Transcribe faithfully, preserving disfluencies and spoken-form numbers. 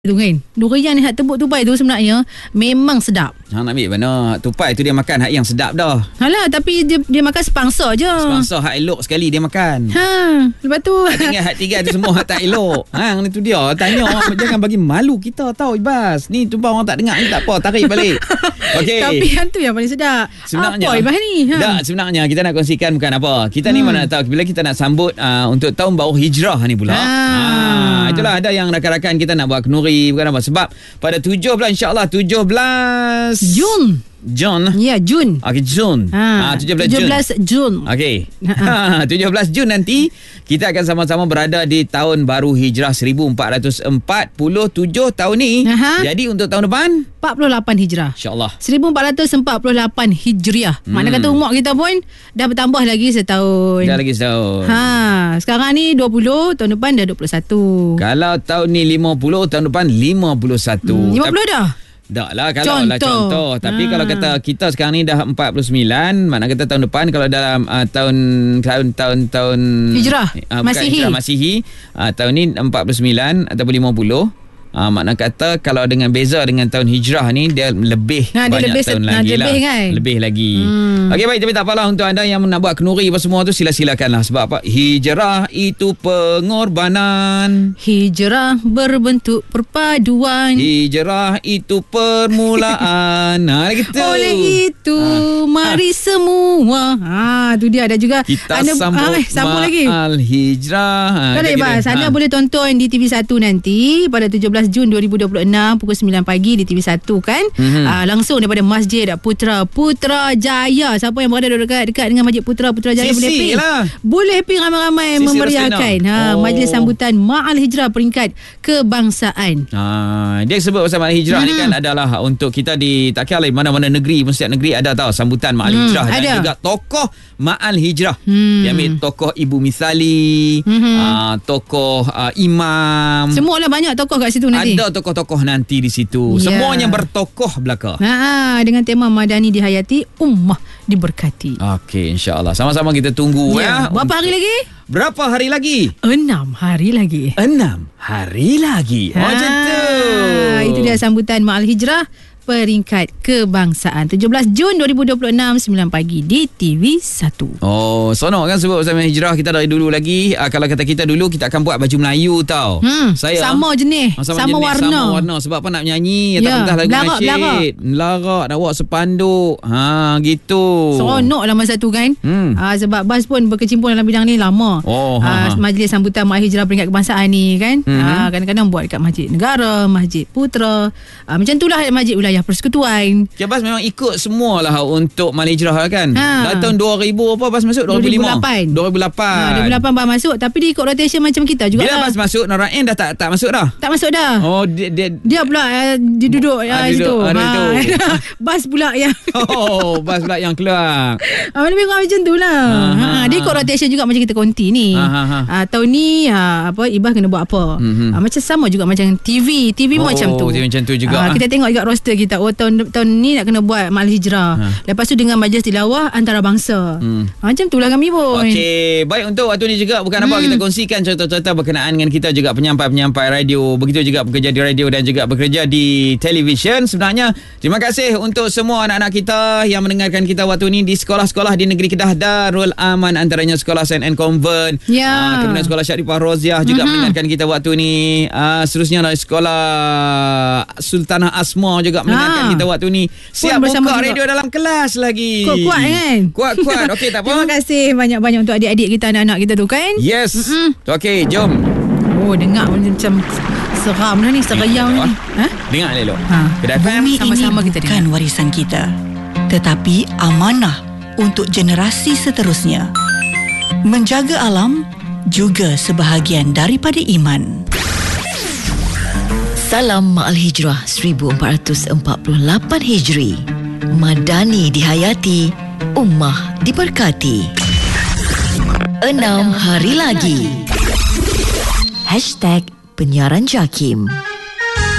tu kan. Durian ni hak tebuk tupai tu sebenarnya memang sedap. Hang nak ambil mana? Tupai tu dia makan hak yang sedap dah. Halah, tapi dia dia makan sepangsa je. Sepangsa hak elok sekali dia makan. Ha, lepas tu hak tinggal hak tiga tu semua hak tak elok. Hang itu dia tanya orang jangan bagi malu kita tahu Ibas. Ni tu orang tak dengar ni tak apa, tarik balik. Okey. Tapi yang tu yang paling sedap. Sebenarnya apa Ibas ni? Ha. Tak, sebenarnya kita nak kongsikan bukan apa. Kita hmm. ni mana nak tahu bila kita nak sambut uh, untuk tahun baru hijrah ni pula. Ha. ha. Itulah ada yang rakan-rakan kita nak buat kenduri bukan apa sebab pada tujuh belas insya-Allah tujuh belas Jun. Jun. Ya, Jun. Okey, Jun. Ha, ha, tujuh belas Jun. Okey. Ha, tujuh belas Jun nanti kita akan sama-sama berada di tahun baru hijrah seribu empat ratus empat puluh tujuh tahun ni. Aha. Jadi untuk tahun depan empat puluh lapan hijrah. Insya-Allah. seribu empat ratus empat puluh lapan hijriah. Hmm. Makna kata umur kita pun dah bertambah lagi setahun. Dah lagi setahun. Ha, sekarang ni dua puluh, tahun depan dah dua puluh satu. Kalau tahun ni lima puluh, tahun depan lima puluh satu. Hmm, lima puluh dah. Tak lah kalau contoh. lah contoh. Tapi ha. kalau kata kita sekarang ni dah empat puluh sembilan, makna kata tahun depan kalau dalam uh, tahun tahun tahun tahun hijrah uh, Masihi. Hijrah Masihi, uh, tahun ni empat puluh sembilan ataupun lima puluh. Ah, makna kata kalau dengan beza dengan tahun hijrah ni dia lebih nah, banyak dia lebih tahun se- lagi nah, lah. Lebih kan? Lebih lagi. Hmm. Okey baik, tapi tak apalah untuk anda yang nak buat kenduri apa semua tu sila-silakanlah sebab apa? Hijrah itu pengorbanan. Hijrah berbentuk perpaduan. Hijrah itu permulaan. Nah, gitu. Oleh itu ha. mari ha. semua. Ha, tu dia ada juga. Kita anda, sambut, ah, sambut lagi. Al-Hijrah. Kalau Ibas, anda ha. boleh tonton di T V satu nanti pada tujuh belas Jun dua ribu dua puluh enam pukul sembilan pagi di T V satu kan. Mm-hmm. Aa, langsung daripada Masjid Putra Putrajaya. Siapa yang berada dekat dekat dengan Masjid Putra Putrajaya Sisi boleh pergi. Lah. Boleh pergi ramai-ramai Sisi memeriahkan ha, oh. majlis sambutan Ma'al Hijrah peringkat kebangsaan. Ha, dia sebut pasal Ma'al Hijrah hmm. ni kan adalah untuk kita di tak kira mana-mana negeri, setiap negeri ada tahu sambutan Ma'al hmm. Hijrah dan ada. juga tokoh Ma'al Hijrah. Hmm. Yang ambil tokoh Ibu Misali, hmm. uh, tokoh uh, imam. Semualah banyak tokoh kat situ nanti. Ada tokoh-tokoh nanti di situ. Yeah. Semuanya bertokoh belaka. Ha, dengan tema Madani dihayati, ummah diberkati. Okey, insya-Allah. Sama-sama kita tunggu yeah. ya. Berapa hari lagi? Berapa hari lagi? Enam hari lagi. Enam hari lagi. Ha, macam tu. Itu dia sambutan Ma'al Hijrah peringkat kebangsaan tujuh belas Jun dua ribu dua puluh enam sembilan pagi di T V satu. Oh, sonok kan sebab pasal hijrah kita dari dulu lagi. Uh, kalau kata kita dulu kita akan buat baju Melayu tau. Hmm, saya sama jenis, uh, sama, sama jenis, warna. Sama warna sebab apa nak menyanyi atau ya, entah lagu nasyid. Melarak, melarak nak buat sepanduk. Ha, gitu. Seronok lah masa tu kan. Hmm. Uh, sebab Bas pun berkecimpung dalam bidang ni lama. Oh, uh, majlis sambutan Ma'al Hijrah peringkat kebangsaan ni kan. Hmm. Uh, kadang-kadang buat dekat Masjid Negara, Masjid Putra. Uh, macam itulah Masjid Wilayah Persekutuan. Ya, Bas memang ikut semualah untuk Ma'al Hijrah kan. Ha. Dah tahun dua ribu apa Bas masuk? dua ribu lima. dua ribu lapan. Ha, dua ribu lapan Bas masuk tapi dia ikut rotation macam kita juga. Bila lah. Bas masuk Narain dah tak tak masuk dah. Tak masuk dah. Oh dia dia, dia pula uh, dia duduk uh, duduk, situ. Ha. Bas pula yang Oh, Bas pula yang keluar. Ah, lebih kurang macam tu lah. Ha, ha, dia ikut rotation juga macam kita konti ni. Ha, ha, ha. Ha, tahun ni ha, apa Ibas kena buat apa? Mm-hmm. Ha, macam sama juga macam T V. T V oh, macam tu. T V macam tu juga. Ha, kita tengok juga roster kita. Oh tahun tahun ni nak kena buat Ma'al Hijrah. Ha. Lepas tu dengan majlis tilawah antarabangsa. Hmm. Ha, macam itulah kami pun. Okey, baik untuk waktu ni juga bukan hmm. apa kita kongsikan contoh-contoh berkenaan dengan kita juga penyampai-penyampai radio. Begitu juga bekerja di radio dan juga bekerja di televisyen. Sebenarnya terima kasih untuk semua anak-anak kita yang mendengarkan kita waktu ni di sekolah-sekolah di negeri Kedah Darul Aman, antaranya sekolah Saint Anne Convent. Ya. Uh, kemudian sekolah Syarifah Roziah juga mm-hmm. mendengarkan kita waktu ni. Uh, seterusnya dari sekolah Sultanah Asma juga mendengarkan ha. kita waktu ni. Siap buka radio dalam kelas lagi. Kuat-kuat kan? Kuat-kuat. Okey, tak apa. Terima kasih banyak-banyak untuk adik-adik kita, anak-anak kita tu kan. Yes. Mm-hmm. Okey, jom. Oh, dengar macam seram lah ni, seriau ni. Ha? Dengar elok. Ha. Bumi sama-sama ini kita bukan dengar. Warisan kita, tetapi amanah untuk generasi seterusnya. Menjaga alam juga sebahagian daripada iman. Salam Ma'al Hijrah seribu empat ratus empat puluh lapan Hijri. Madani dihayati, ummah diberkati. Enam hari lagi. Hashtag Penyiaran Jakim.